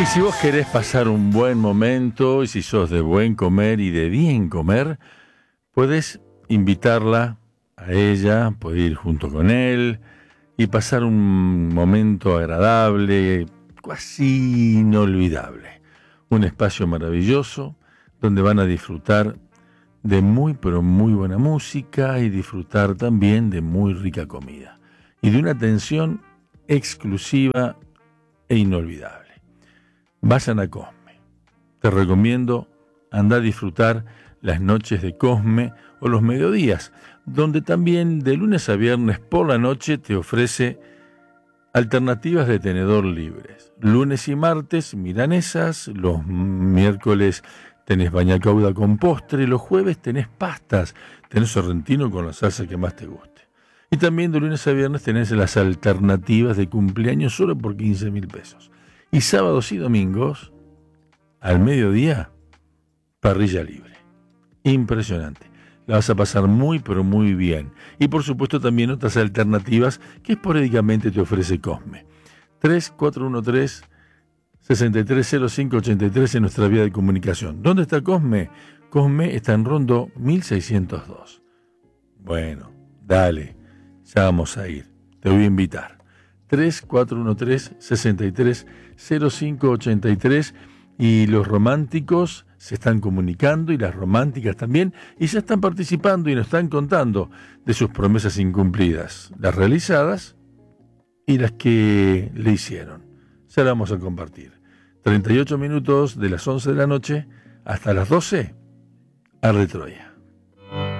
Y si vos querés pasar un buen momento y si sos de buen comer y de bien comer, podés invitarla a ella, podés ir junto con él y pasar un momento agradable, casi inolvidable. Un espacio maravilloso donde van a disfrutar de muy pero muy buena música y disfrutar también de muy rica comida y de una atención exclusiva e inolvidable. Vayan a Cosme. Te recomiendo andar a disfrutar las noches de Cosme o los mediodías, donde también de lunes a viernes por la noche te ofrece alternativas de tenedor libres. Lunes y martes milanesas, los miércoles tenés bañacauda con postre, los jueves tenés pastas, tenés sorrentino con la salsa que más te guste. Y también de lunes a viernes tenés las alternativas de cumpleaños solo por 15.000 pesos. Y sábados y domingos, al mediodía, parrilla libre. Impresionante. La vas a pasar muy, pero muy bien. Y por supuesto también otras alternativas que esporádicamente te ofrece Cosme. 3413-630583 en nuestra vía de comunicación. ¿Dónde está Cosme? Cosme está en Rondo 1602. Bueno, dale, ya vamos a ir. Te voy a invitar. 3413-630583 y los románticos se están comunicando y las románticas también y ya están participando y nos están contando de sus promesas incumplidas, las realizadas y las que le hicieron. Ya la vamos a compartir. 38 minutos de las 11 de la noche hasta las 12 a Retroya.